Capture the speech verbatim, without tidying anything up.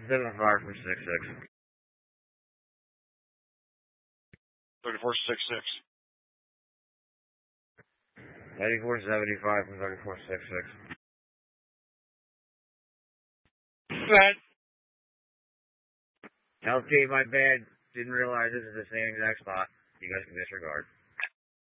seven five from six six. thirty-four six six. ninety-four seventy-five from thirty-four six six. Bad. L T, my bad. Didn't realize this is the same exact spot. You guys can disregard.